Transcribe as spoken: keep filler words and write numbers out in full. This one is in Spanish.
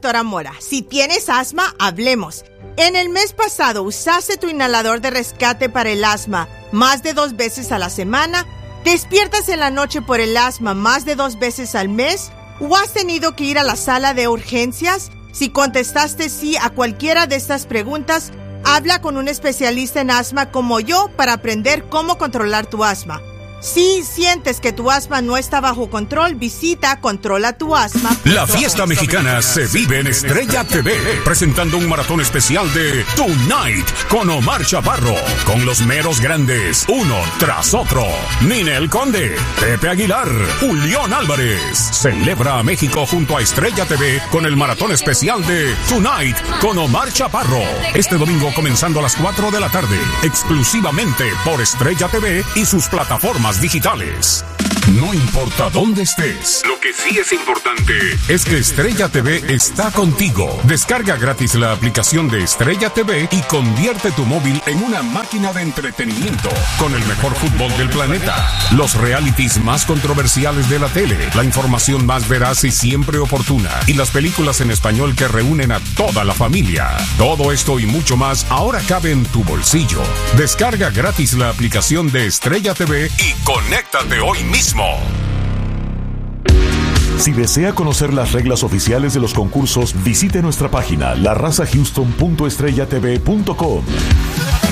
doctora Mora. Si tienes asma, hablemos. En el mes pasado, ¿usaste tu inhalador de rescate para el asma más de dos veces a la semana? ¿Despiertas en la noche por el asma más de dos veces al mes? ¿O has tenido que ir a la sala de urgencias? Si contestaste sí a cualquiera de estas preguntas, habla con un especialista en asma como yo para aprender cómo controlar tu asma. Si sientes que tu asma no está bajo control, visita controla tu asma. La fiesta mexicana se vive en Estrella T V, presentando un maratón especial de Tonight con Omar Chaparro, con los meros grandes, uno tras otro. Ninel Conde, Pepe Aguilar, Julián Álvarez. Celebra a México junto a Estrella T V con el maratón especial de Tonight con Omar Chaparro. Este domingo comenzando a las cuatro de la tarde, exclusivamente por Estrella T V y sus plataformas digitales. No importa dónde estés, lo que sí es importante es que Estrella T V está contigo. Descarga gratis la aplicación de Estrella T V y convierte tu móvil en una máquina de entretenimiento con el mejor fútbol del planeta, los realities más controversiales de la tele, la información más veraz y siempre oportuna y las películas en español que reúnen a toda la familia. Todo esto y mucho más ahora cabe en tu bolsillo. Descarga gratis la aplicación de Estrella T V y conéctate hoy mismo. Si desea conocer las reglas oficiales de los concursos, visite nuestra página la raza houston punto estrella t v punto com.